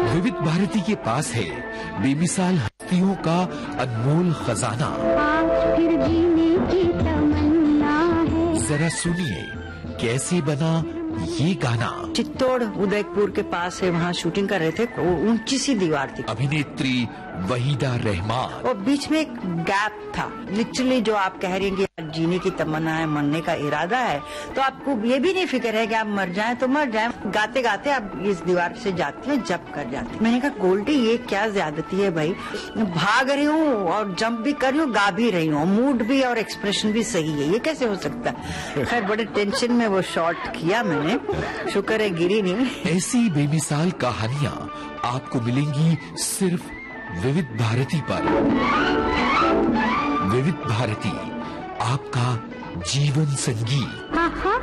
विविध भारती के पास है बेमिसाल हस्तियों का अनमोल खजाना। आज फिर जीने की तमन्ना है। जरा सुनिए कैसे बना ये गाना। चित्तौड़ उदयपुर के पास है, वहाँ शूटिंग कर रहे थे। वो ऊंची सी दीवार थी। अभिनेत्री वहीदा रहमान। और बीच में एक गैप था। लिटरली जो आप कह रही हैं कि जीने की तमन्ना है, मरने का इरादा है, तो आपको ये भी नहीं फिक्र है कि आप मर जाएं तो मर जाएं। गाते गाते आप इस दीवार से जाती हैं, जंप कर जाती हैं। मैंने कहा गोल्डी ये क्या ज्यादती है भाई, भाग रही हूँ और जंप भी कर रही हूँ, गा भी रही हूँ, मूड भी और एक्सप्रेशन भी सही है, ये कैसे हो सकता है। खैर बड़े टेंशन में वो शॉट किया मैंने, शुक्र है गिरी नहीं। ऐसी बेमिसाल कहानियाँ आपको मिलेंगी सिर्फ विविध भारती पर। विविध भारती, आपका जीवन संगीत।